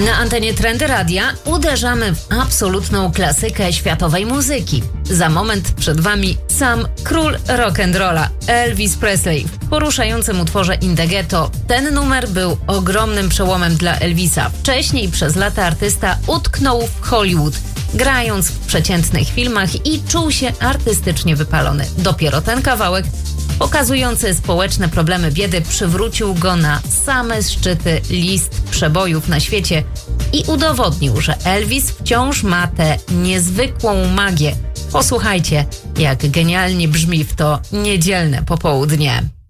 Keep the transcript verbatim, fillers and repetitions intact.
Na antenie Trendy Radia uderzamy w absolutną klasykę światowej muzyki. Za moment przed Wami sam król rock'n'rolla, Elvis Presley. W poruszającym utworze In the Ghetto ten numer był ogromnym przełomem dla Elvisa. Wcześniej przez lata artysta utknął w Hollywood, grając w przeciętnych filmach i czuł się artystycznie wypalony. Dopiero ten kawałek, pokazujący społeczne problemy biedy, przywrócił go na same szczyty list przebojów na świecie i udowodnił, że Elvis wciąż ma tę niezwykłą magię. Posłuchajcie, jak genialnie brzmi w to niedzielne popołudnie.